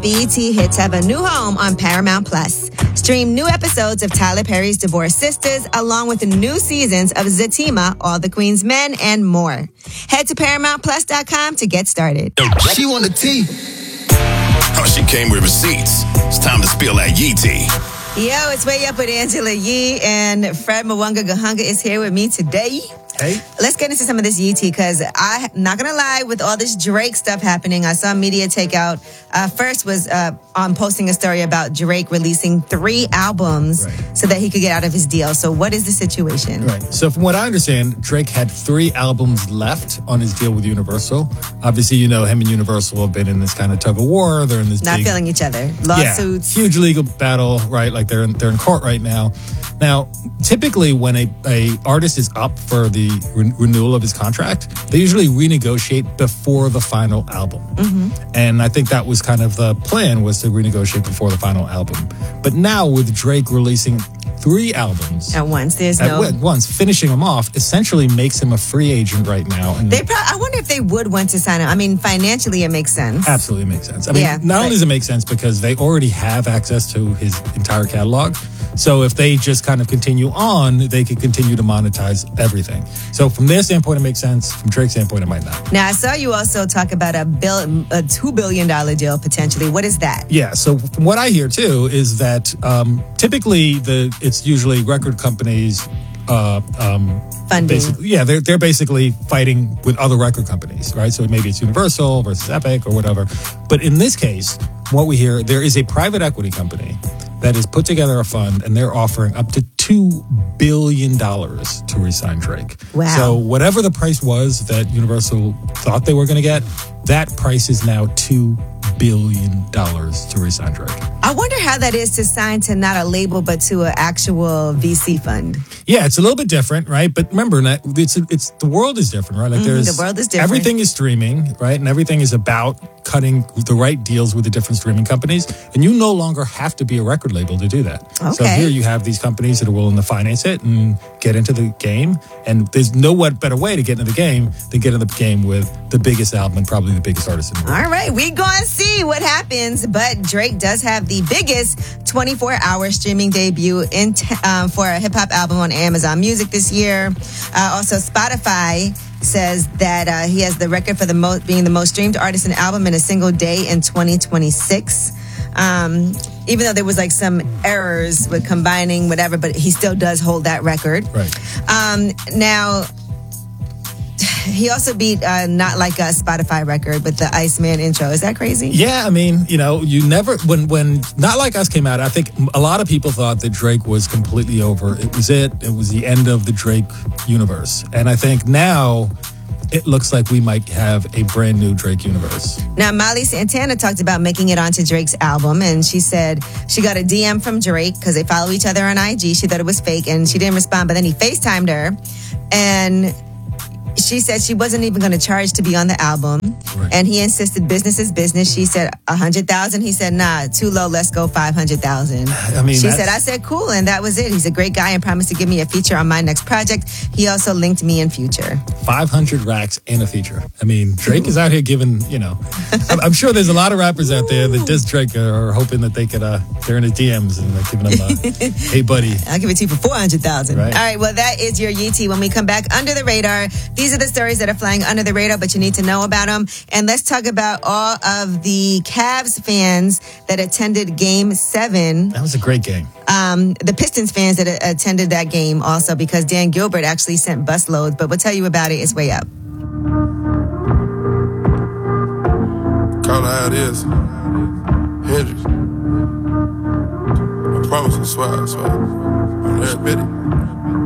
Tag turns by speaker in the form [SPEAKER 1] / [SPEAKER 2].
[SPEAKER 1] BET hits have a new home on Paramount Plus. Stream new episodes of Tyler Perry's Divorced Sisters, along with the new seasons of Zatima, All the Queen's Men, and more. Head to ParamountPlus.com to get started.
[SPEAKER 2] She want the tea.
[SPEAKER 3] Oh, she came with receipts. It's time to spill that Yee tea.
[SPEAKER 1] Yo, it's Way Up with Angela Yee, and Fred Mwanga Gahunga is here with me today.
[SPEAKER 2] Hey.
[SPEAKER 1] Let's get into some of this Yee tea, because I'm not going to lie, with all this Drake stuff happening, I saw media take out, first was on posting a story about Drake releasing 3 albums so that he could get out of his deal. So what is the situation?
[SPEAKER 2] Right. So from what I understand, Drake had 3 albums left on his deal with Universal. Obviously, you know, him and Universal have been in this kind of tug of war. They're in this
[SPEAKER 1] not feeling each other. Lawsuits.
[SPEAKER 2] Yeah, huge legal battle, right? Like they're in court right now. Now, typically when a artist is up for the renewal of his contract, they usually renegotiate before the final album. Mm-hmm. And I think that was kind of the plan, was to renegotiate before the final album. But now with Drake releasing 3 albums
[SPEAKER 1] at once,
[SPEAKER 2] finishing them off essentially makes him a free agent right now. And
[SPEAKER 1] I wonder if they would want to sign him. I mean, financially, it makes sense.
[SPEAKER 2] Absolutely makes sense. I mean, not only does it make sense because they already have access to his entire catalog. So if they just kind of continue on, they could continue to monetize everything. So from their standpoint, it makes sense. From Drake's standpoint, it might not.
[SPEAKER 1] Now, I saw you also talk about a $2 billion deal potentially. What is that?
[SPEAKER 2] Yeah. So from what I hear too is that typically it's usually record companies
[SPEAKER 1] funding.
[SPEAKER 2] They're basically fighting with other record companies, right? So maybe it's Universal versus Epic or whatever. But in this case, what we hear, there is a private equity company that has put together a fund, and they're offering up to $2 billion to re-sign Drake.
[SPEAKER 1] Wow.
[SPEAKER 2] So whatever the price was that Universal thought they were going to get, that price is now $2 billion to re-sign Drake.
[SPEAKER 1] I wonder how that is to sign to not a label, but to an actual VC fund.
[SPEAKER 2] Yeah, it's a little bit different, right? But remember, it's the world is different, right? Like
[SPEAKER 1] the world is different.
[SPEAKER 2] Everything is streaming, right? And everything is about cutting the right deals with the different streaming companies. And you no longer have to be a record label to do that.
[SPEAKER 1] Okay.
[SPEAKER 2] So here you have these companies that are willing to finance it and get into the game. And there's no better way to get into the game than get into the game with the biggest album and probably the biggest artist in the world.
[SPEAKER 1] All right, we gonna see what happens. But Drake does have the biggest 24-hour streaming debut for a hip-hop album on Amazon Music this year. Also, Spotify says that he has the record for being the most streamed artist and album in a single day in 2026. Even though there was like some errors with combining whatever, but he still does hold that record.
[SPEAKER 2] Right.
[SPEAKER 1] Now, he also beat Not Like a Spotify record with the Iceman intro. Is that crazy?
[SPEAKER 2] Yeah, I mean, you know, you never, when Not Like Us came out, I think a lot of people thought that Drake was completely over. It was the end of the Drake universe. And I think now it looks like we might have a brand new Drake universe.
[SPEAKER 1] Now, Molly Santana talked about making it onto Drake's album, and she said she got a DM from Drake because they follow each other on IG. She thought it was fake, and she didn't respond, but then he FaceTimed her, and she said she wasn't even going to charge to be on the album. Right. And he insisted business is business. She said 100,000. He said, nah, too low. Let's go 500,000.
[SPEAKER 2] I mean,
[SPEAKER 1] I said, cool. And that was it. He's a great guy and promised to give me a feature on my next project. He also linked me in Future.
[SPEAKER 2] 500 racks and a feature. I mean, Drake is out here giving, you know, I'm sure there's a lot of rappers out there that diss Drake are hoping that they could, they're in his DMs and they're giving him hey, buddy.
[SPEAKER 1] I'll give it to you for 400,000.
[SPEAKER 2] Right.
[SPEAKER 1] All right. Well, that is your Yee tea. When we come back, Under the Radar, these are the stories that are flying under the radar, but you need to know about them. And let's talk about all of the Cavs fans that attended Game 7.
[SPEAKER 2] That was a great game.
[SPEAKER 1] The Pistons fans that attended that game also, because Dan Gilbert actually sent busloads, but we'll tell you about it. It's Way Up.
[SPEAKER 4] Call it how it is. Hendrix. I promise, I swear. I'm there, Biddy.